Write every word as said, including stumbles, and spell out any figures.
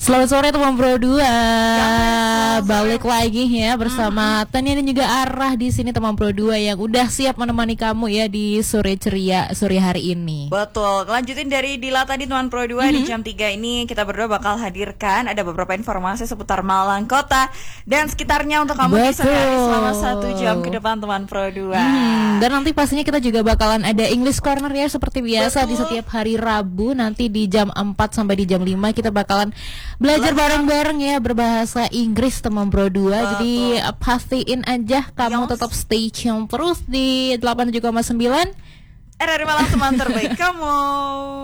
Selamat sore teman Pro dua. Ya, Balik lagi ya bersama mm-hmm. Tania dan juga Arah di sini teman Pro dua yang udah siap menemani kamu ya di sore ceria sore hari ini. Betul. Lanjutin dari Dila tadi teman Pro dua mm-hmm. di jam tiga ini kita berdua bakal hadirkan ada beberapa informasi seputar Malang Kota dan sekitarnya untuk kamu di sore hari selama satu jam ke depan teman Pro dua. Hmm, dan nanti pastinya kita juga bakalan ada English Corner ya seperti biasa. Betul. Di setiap hari Rabu nanti di jam empat sampai di jam lima kita bakalan belajar bareng-bareng ya berbahasa Inggris teman Pro dua. Jadi uh, pastiin aja kamu yes. tetap stay tune terus di delapan puluh tujuh koma sembilan R R I Malang, teman terbaik kamu.